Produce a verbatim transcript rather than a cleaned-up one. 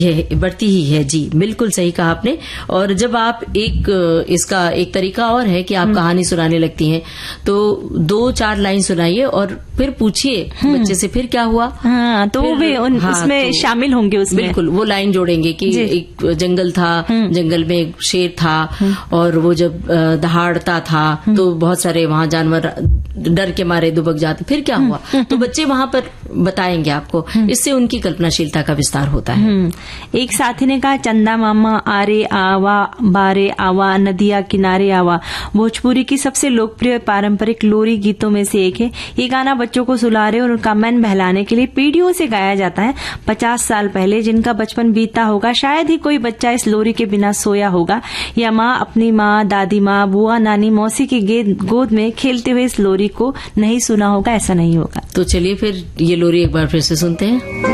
है, बढ़ती ही है जी, बिल्कुल सही कहा आपने। और जब आप एक इसका एक तरीका और है कि आप कहानी सुनाने लगती हैं तो दो चार लाइन सुनाइए और फिर पूछिए बच्चे से फिर क्या हुआ। हाँ, तो वो भी उन, हाँ, उसमें तो, शामिल होंगे उसमें। बिल्कुल, वो लाइन जोड़ेंगे कि एक जंगल था, जंगल में एक शेर था और वो जब दहाड़ता था तो बहुत सारे वहां जानवर डर के मारे दुबक जाते, फिर क्या हुआ, तो बच्चे वहां पर बताएंगे आपको। इससे उनकी कल्पनाशीलता का विस्तार होता है। एक साथी ने कहा, चंदा मामा आरे आवा बारे आवा नदिया किनारे आवा भोजपुरी की सबसे लोकप्रिय पारंपरिक लोरी गीतों में से एक है। ये गाना बच्चों को सुलाने और उनका मन बहलाने के लिए पीढ़ियों से गाया जाता है। पचास साल पहले जिनका बचपन बीता होगा, शायद ही कोई बच्चा इस लोरी के बिना सोया होगा, या माँ अपनी माँ, दादी माँ, बुआ, नानी, मौसी की गोद में खेलते हुए इस लोरी को नहीं सुना होगा, ऐसा नहीं होगा। तो चलिए फिर ये लोरी एक बार फिर से सुनते हैं।